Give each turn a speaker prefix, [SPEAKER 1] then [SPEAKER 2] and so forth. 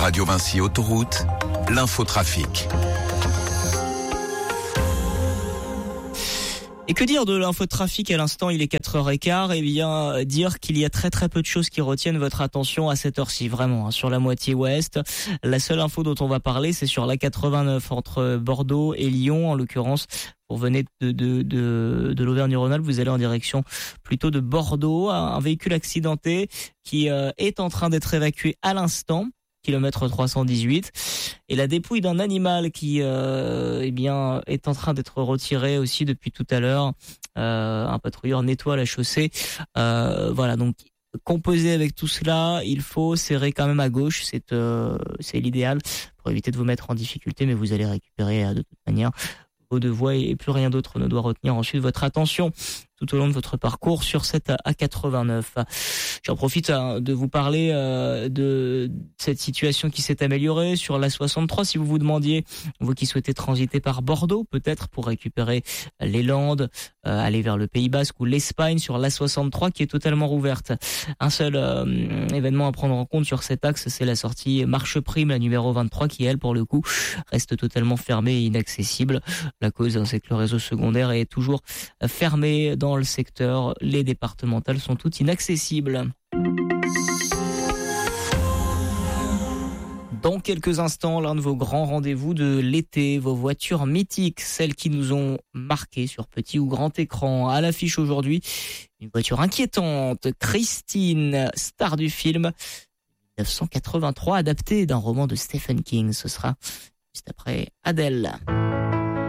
[SPEAKER 1] Radio Vinci Autoroute, l'infotrafic.
[SPEAKER 2] Et que dire de l'infotrafic à l'instant, il est 4h15, et bien dire qu'il y a très peu de choses qui retiennent votre attention à cette heure-ci, vraiment, sur la moitié ouest. La seule info dont on va parler, c'est sur la 89 entre Bordeaux et Lyon, en l'occurrence. Vous venez de l'Auvergne-Rhône-Alpes, vous allez en direction plutôt de Bordeaux. Un véhicule accidenté qui est en train d'être évacué à l'instant. Kilomètre 318, et la dépouille d'un animal qui est en train d'être retiré aussi depuis tout à l'heure. Un patrouilleur nettoie la chaussée. Voilà, donc composé avec tout cela, il faut serrer quand même à gauche, c'est l'idéal pour éviter de vous mettre en difficulté, mais vous allez récupérer de toute manière vos deux voies et plus rien d'autre ne doit retenir ensuite votre attention tout au long de votre parcours sur cette A89. J'en profite de vous parler de cette situation qui s'est améliorée sur l'A63. Si vous vous demandiez, vous qui souhaitez transiter par Bordeaux, peut-être pour récupérer les Landes, aller vers le Pays Basque ou l'Espagne sur l'A63 qui est totalement rouverte. Un seul événement à prendre en compte sur cet axe, c'est la sortie Marche Prime, la numéro 23, qui elle, pour le coup, reste totalement fermée et inaccessible. La cause, c'est que le réseau secondaire est toujours fermé dans le secteur. Les départementales sont toutes inaccessibles. Dans quelques instants, l'un de vos grands rendez-vous de l'été, vos voitures mythiques, celles qui nous ont marquées sur petit ou grand écran. À l'affiche aujourd'hui, une voiture inquiétante, Christine, star du film 1983, adaptée d'un roman de Stephen King. Ce sera juste après Adèle.